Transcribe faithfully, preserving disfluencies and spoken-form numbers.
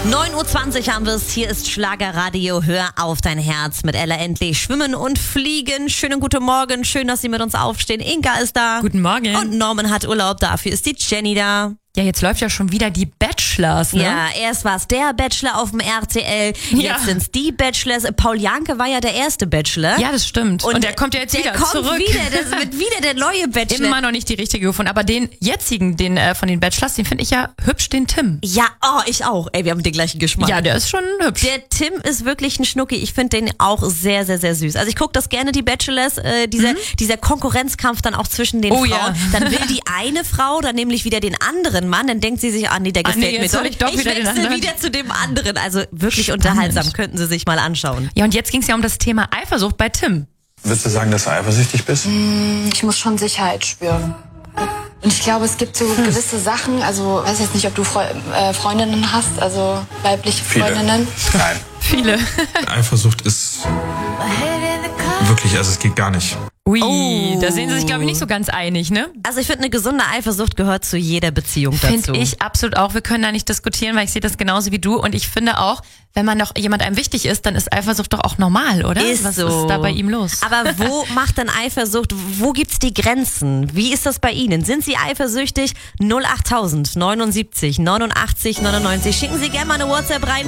neun Uhr zwanzig haben wir es. Hier ist Schlagerradio. Hör auf dein Herz mit Ella Endlich. Schwimmen und fliegen. Schönen guten Morgen. Schön, dass Sie mit uns aufstehen. Inga ist da. Guten Morgen. Und Norman hat Urlaub. Dafür ist die Jenny da. Ja, jetzt läuft ja schon wieder die Bachelors, ne? Ja, erst war es der Bachelor auf dem R T L, jetzt Ja. sind es die Bachelors. Paul Janke war ja der erste Bachelor. Ja, das stimmt. Und, der kommt ja jetzt der wieder kommt zurück. wieder, das wird wieder der neue Bachelor. Immer noch nicht die richtige gefunden. Aber den jetzigen, den äh, von den Bachelors, den finde ich ja hübsch, den Tim. Ja, oh, ich auch. Ey, wir haben den gleichen Geschmack. Ja, der ist schon hübsch. Der Tim ist wirklich ein Schnucki. Ich finde den auch sehr, sehr, sehr süß. Also ich gucke das gerne, die Bachelors, äh, dieser, mhm. dieser Konkurrenzkampf dann auch zwischen den Oh, Frauen. ja. Dann will die eine Frau dann nämlich wieder den anderen Mann, dann denkt sie sich, ah nee, der Ah, gefällt nee, mir jetzt soll ich doch wieder den wechsle anderen. wieder zu dem anderen. Also wirklich Spannend. unterhaltsam, könnten Sie sich mal anschauen. Ja, und jetzt ging es ja um das Thema Eifersucht bei Tim. Würdest du sagen, dass du eifersüchtig bist? Ich muss schon Sicherheit spüren. Und ich glaube, es gibt so gewisse Sachen, also weiß jetzt nicht, ob du Freu äh, Freundinnen hast, also weibliche Viele. Freundinnen. Nein. Viele. Eifersucht ist wirklich, also es geht gar nicht. Ui, Oh. da sehen sie sich, glaube ich, nicht so ganz einig, ne? Also ich finde, eine gesunde Eifersucht gehört zu jeder Beziehung dazu. Finde ich absolut auch. Wir können da nicht diskutieren, weil ich sehe das genauso wie du. Und ich finde auch, wenn man noch jemand einem wichtig ist, dann ist Eifersucht doch auch normal, oder? Ist Was so. ist da bei ihm los? Aber wo macht denn Eifersucht, wo gibt's die Grenzen? Wie ist das bei Ihnen? Sind Sie eifersüchtig? null achttausend neunundsiebzig neunundachtzig neunundneunzig. Schicken Sie gerne mal eine WhatsApp rein.